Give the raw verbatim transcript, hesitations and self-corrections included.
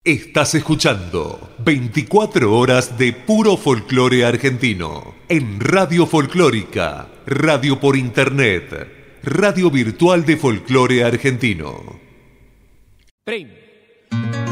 Estás escuchando veinticuatro horas de puro folclore argentino en Radio Folclórica, radio por internet, radio virtual de folclore argentino. Prim.